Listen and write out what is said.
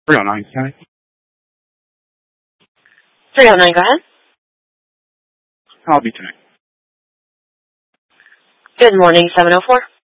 309, County. 309, go ahead. I'll be tonight. Good morning, 704.